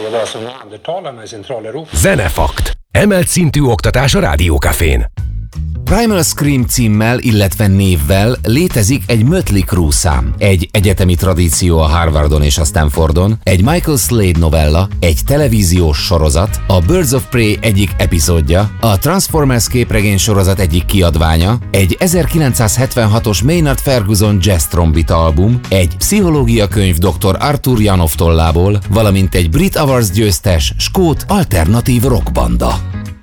Sverige var som neandertalarna i Centraleuropa. Zenefakt. Emelt szintű oktatás a Rádiókafén. Primal Scream címmel, illetve névvel létezik egy Mötley Crüe szám, egy egyetemi tradíció a Harvardon és a Stanfordon, egy Michael Slade novella, egy televíziós sorozat, a Birds of Prey egyik epizódja, a Transformers képregény sorozat egyik kiadványa, egy 1976-os Maynard Ferguson jazz trombita album, egy pszichológia könyv dr. Arthur Janov tollából, valamint egy Brit Awards győztes skót alternatív rockbanda.